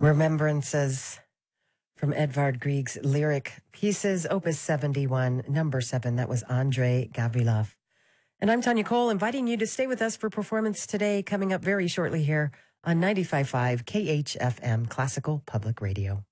Remembrances from Edvard Grieg's lyric pieces, Opus 71, number 7. That was Andrei Gavrilov. And I'm Tanya Cole, inviting you to stay with us for Performance Today, coming up very shortly here on 95.5 KHFM Classical Public Radio.